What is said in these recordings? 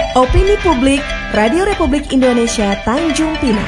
Opini Publik, Radio Republik Indonesia Tanjung Pinang.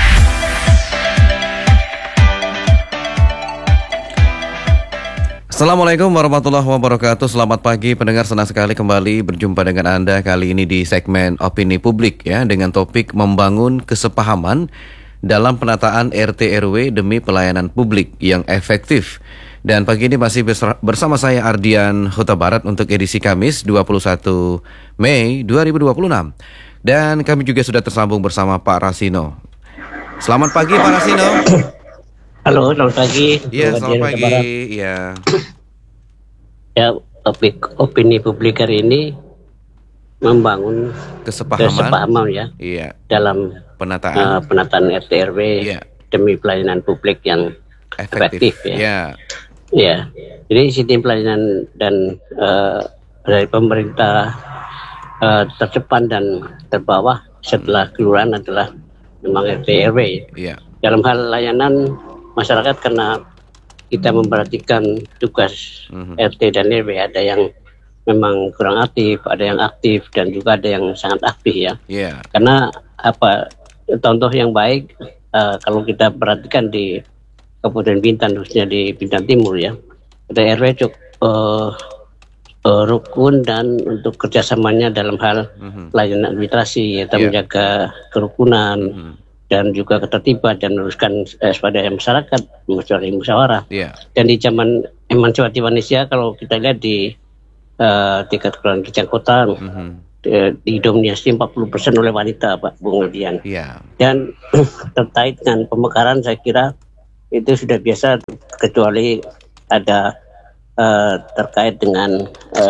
Assalamualaikum warahmatullahi wabarakatuh. Selamat pagi pendengar, senang sekali kembali berjumpa dengan Anda kali ini di segmen Opini Publik ya, dengan topik membangun kesepahaman dalam penataan RT RW demi pelayanan publik yang efektif. Dan pagi ini masih bersama saya Ardian Huta Barat untuk edisi Kamis 21 Mei 2026. Dan kami juga sudah tersambung bersama Pak Rasino. Selamat pagi Pak Rasino. Halo, selamat pagi. Iya, selamat pagi. Iya. Ya, topik opini publik hari ini membangun kesepahaman ya. Iya. Dalam penataan RT RW demi pelayanan publik yang efektif ya. Iya. Ya. Jadi sistem pelayanan dan dari pemerintah terdepan dan terbawah setelah kelurahan adalah memang RT RW. Iya. Dalam hal layanan masyarakat, karena kita memperhatikan tugas RT dan RW, ada yang memang kurang aktif, ada yang aktif, dan juga ada yang sangat aktif ya. Yeah. Karena contoh yang baik kalau kita perhatikan di Kabupaten Bintan, khususnya di Bintan Timur ya, ada RW cukup rukun dan untuk kerjasamanya dalam hal layanan administrasi, yaitu menjaga kerukunan dan juga ketertiban dan meneruskan swadaya masyarakat, musyawarah. Dan di zaman emansipasi manusia, kalau kita lihat di tingkat kelurahan Kijang Kota didominasi 40% oleh wanita, Pak Bung Edian. Dan terkait dengan pemekaran, saya kira itu sudah biasa, kecuali ada terkait dengan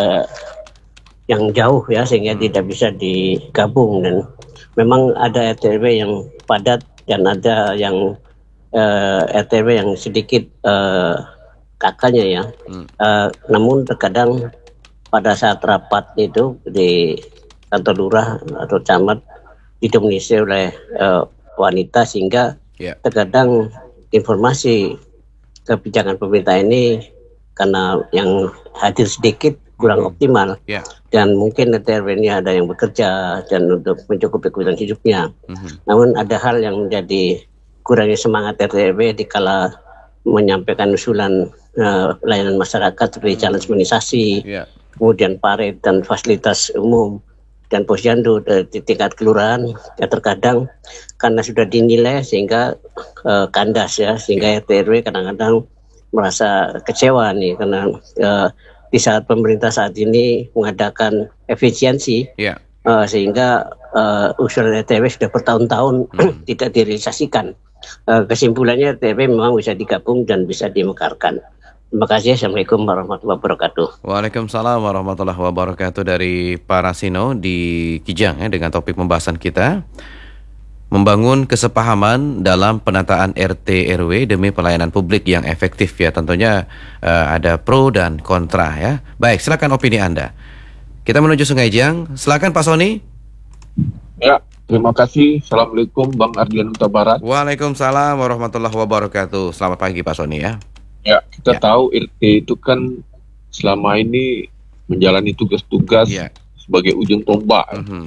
yang jauh ya, sehingga tidak bisa digabung. Dan memang ada RT/RW yang padat dan ada yang RT/RW yang sedikit kakaknya ya. Namun terkadang pada saat rapat itu di kantor lurah atau camat didominasi oleh wanita, sehingga terkadang informasi kebijakan pemerintah ini karena yang hadir sedikit kurang optimal, dan mungkin RT/RW ini ada yang bekerja dan untuk mencukupi kebutuhan hidupnya. Namun ada hal yang menjadi kurangnya semangat RT/RW dikala menyampaikan usulan layanan masyarakat seperti jalan semenisasi, kemudian paret dan fasilitas umum dan posyandu di tingkat kelurahan, ya terkadang karena sudah dinilai sehingga kandas ya, sehingga RT/RW kadang-kadang merasa kecewa nih, karena di saat pemerintah saat ini mengadakan efisiensi, sehingga usulan RT/RW sudah bertahun-tahun tidak direalisasikan. Kesimpulannya RT/RW memang bisa digabung dan bisa dimekarkan. Terima kasih. Assalamualaikum warahmatullahi wabarakatuh. Waalaikumsalam warahmatullahi wabarakatuh dari Pak Rasino di Kijang ya, dengan topik pembahasan kita membangun kesepahaman dalam penataan RT RW demi pelayanan publik yang efektif ya. Tentunya ada pro dan kontra ya. Baik, silakan opini Anda. Kita menuju Sungai Jang. Silakan Pak Soni. Ya, terima kasih. Assalamualaikum Bang Ardian Huta Barat. Waalaikumsalam warahmatullahi wabarakatuh. Selamat pagi Pak Soni ya. Ya, kita tahu RT itu kan selama ini menjalani tugas-tugas sebagai ujung tombak.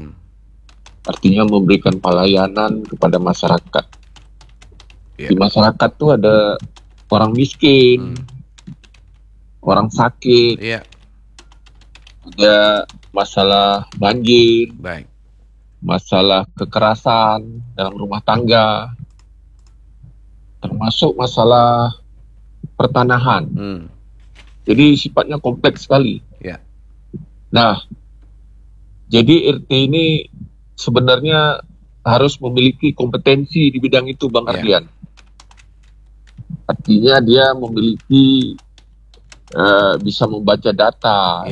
Artinya memberikan pelayanan kepada masyarakat. Di masyarakat tuh ada orang miskin, orang sakit, ada masalah banjir, masalah kekerasan dalam rumah tangga, termasuk masalah pertanahan. Jadi sifatnya kompleks sekali. Nah, jadi RT ini sebenarnya harus memiliki kompetensi di bidang itu, Bang Ardian. Artinya dia memiliki bisa membaca data,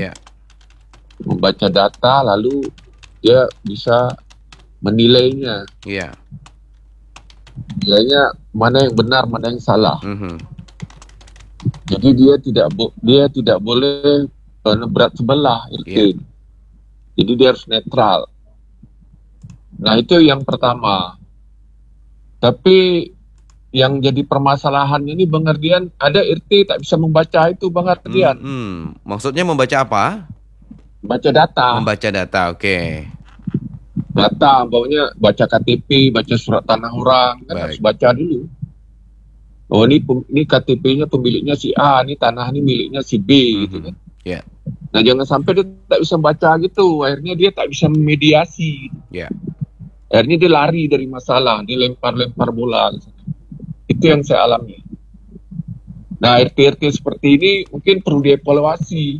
lalu dia bisa menilainya. Menilainya mana yang benar, mana yang salah. Jadi dia tidak boleh berat sebelah RT. Jadi dia harus netral. Nah, itu yang pertama. Tapi yang jadi permasalahannya ini Bang Ardian, ada RT tak bisa membaca itu Bang Ardian. Maksudnya membaca apa? Membaca data. Membaca data, oke. data, bawahnya baca KTP, baca surat tanah orang, kan harus baca dulu. Oh ini KTP-nya pemiliknya si A, ini tanah ini miliknya si B, gitu kan. Yeah. Nah jangan sampai dia tak bisa baca gitu, akhirnya dia tak bisa mediasi. Yeah. Akhirnya dia lari dari masalah, dia lempar-lempar bola. Itu yang saya alami. Nah RT seperti ini mungkin perlu dievaluasi.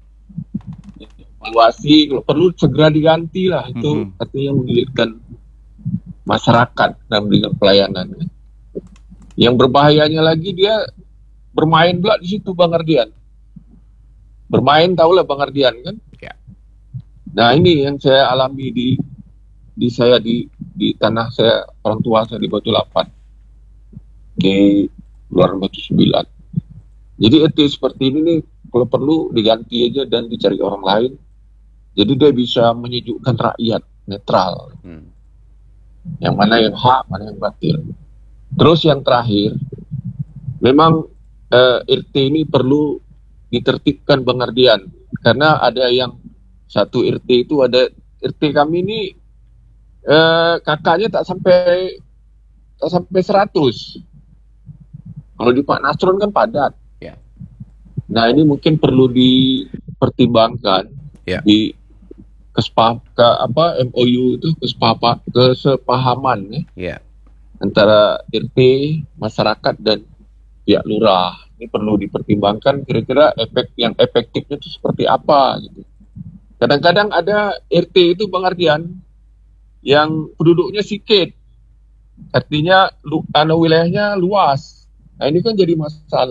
Kalau perlu segera diganti lah, itu artinya menyulitkan masyarakat dalam dengan pelayanan. Yang berbahayanya lagi dia bermain pula di situ Bang Ardian. Bermain tahulah Bang Ardian kan? Ya. Nah ini yang saya alami di tanah saya, orang tua saya di Batu 8, di luar Batu 9. Jadi RT seperti ini nih kalau perlu diganti aja dan dicari orang lain. Jadi dia bisa menyejukkan rakyat, netral. Yang mana yang hak, mana yang batil. Terus yang terakhir, memang RT ini perlu ditertibkan Bang Ardian, karena ada yang satu RT itu ada RT kami ini kakaknya tak sampai 100. Kalau di Pak Nasron kan padat. Yeah. Nah ini mungkin perlu dipertimbangkan di MOU itu kesepahaman antara RT, masyarakat dan pihak lurah. Ini perlu dipertimbangkan kira-kira yang efektifnya itu seperti apa gitu. Kadang-kadang ada RT itu Bang Ardian yang penduduknya sedikit, artinya wilayahnya luas. Nah ini kan jadi masalah.